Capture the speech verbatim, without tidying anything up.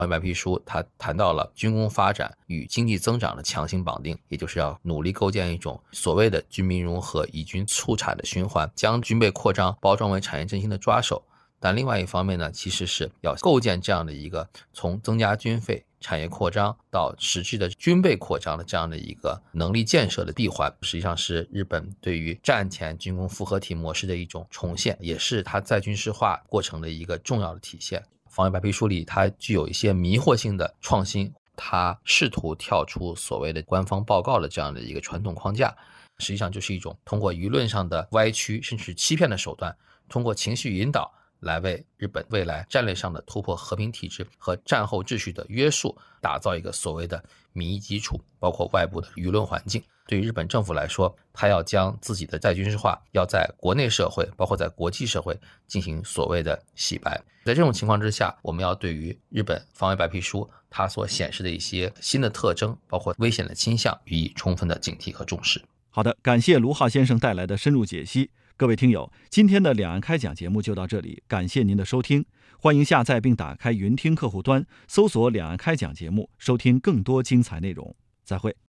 白皮书它谈到了军工发展与经济增长的强行绑定，也就是要努力构建一种所谓的军民融合、以军促产的循环，将军备扩张包装为产业振兴的抓手。但另外一方面呢，其实是要构建这样的一个从增加军费、产业扩张到实质的军备扩张的这样的一个能力建设的闭环，实际上是日本对于战前军工复合体模式的一种重现，也是它再军事化过程的一个重要的体现。防卫白皮书里它具有一些迷惑性的创新，它试图跳出所谓的官方报告的这样的一个传统框架，实际上就是一种通过舆论上的歪曲甚至欺骗的手段，通过情绪引导来为日本未来战略上的突破和平体制和战后秩序的约束打造一个所谓的民意基础，包括外部的舆论环境。对于日本政府来说，他要将自己的再军事化要在国内社会包括在国际社会进行所谓的洗白。在这种情况之下，我们要对于日本防卫白皮书它所显示的一些新的特征，包括危险的倾向，予以充分的警惕和重视。 好的，感谢卢浩先生带来的深入解析。各位听友，今天的两岸开讲节目就到这里，感谢您的收听。欢迎下载并打开云听客户端，搜索两岸开讲节目，收听更多精彩内容。再会。